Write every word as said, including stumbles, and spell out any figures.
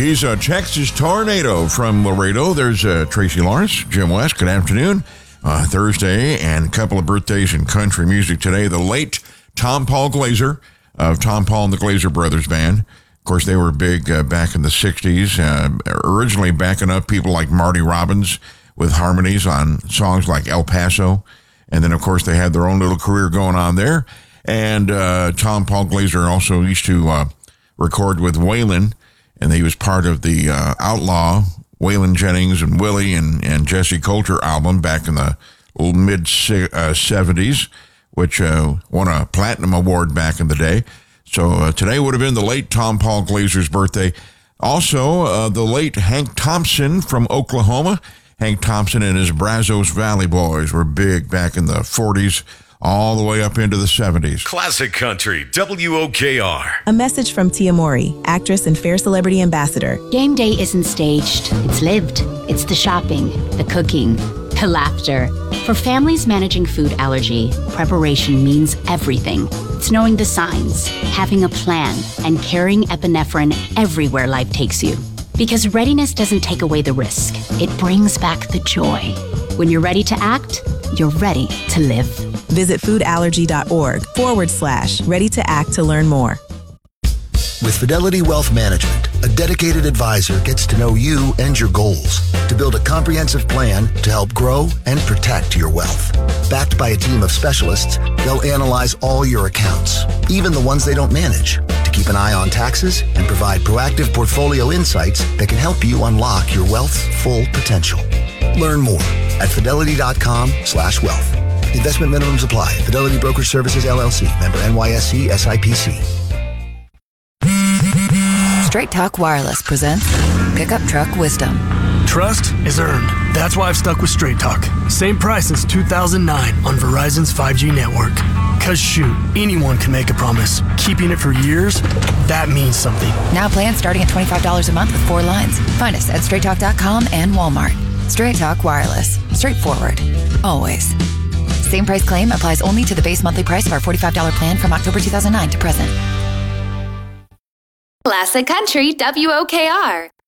He's a Texas tornado from Laredo. There's uh, Tracy Lawrence, Jim West. Good afternoon. Uh, Thursday, and a couple of birthdays in country music today. The late Tom Paul Glaser of Tom Paul and the Glaser Brothers Band. Of course, they were big uh, back in the sixties, uh, originally backing up people like Marty Robbins with harmonies on songs like El Paso. And then, of course, they had their own little career going on there. And uh, Tom Paul Glaser also used to uh, record with Waylon, and he was part of the uh, Outlaw, Waylon Jennings and Willie and, and Jesse Coulter album back in the mid-seventies, which uh, won a Platinum Award back in the day. So uh, today would have been the late Tom Paul Glaser's birthday. Also, uh, the late Hank Thompson from Oklahoma. Hank Thompson and his Brazos Valley Boys were big back in the forties, all the way up into the seventies. Classic Country, W O K R. A message from Tia Mori, actress and Fair Celebrity Ambassador. Game day isn't staged. It's lived. It's the shopping, the cooking, the laughter. For families managing food allergy, preparation means everything. It's knowing the signs, having a plan, and carrying epinephrine everywhere life takes you. Because readiness doesn't take away the risk. It brings back the joy. When you're ready to act, you're ready to live. Visit foodallergy.org forward slash ready to act to learn more. With Fidelity Wealth Management, a dedicated advisor gets to know you and your goals to build a comprehensive plan to help grow and protect your wealth. Backed by a team of specialists, they'll analyze all your accounts, even the ones they don't manage, to keep an eye on taxes and provide proactive portfolio insights that can help you unlock your wealth's full potential. Learn more at fidelity.com slash wealth. Investment minimums apply. Fidelity Brokerage Services, L L C. Member N Y S E, S I P C. Straight Talk Wireless presents Pickup Truck Wisdom. Trust is earned. That's why I've stuck with Straight Talk. Same price since two thousand nine on Verizon's five G network. Cause shoot, anyone can make a promise. Keeping it for years, that means something. Now plans starting at twenty-five dollars a month with four lines. Find us at straight talk dot com and Walmart. Straight Talk Wireless. Straightforward. Always. Same price claim applies only to the base monthly price of our forty-five dollars plan from October two thousand nine to present. Classic Country, W O K R.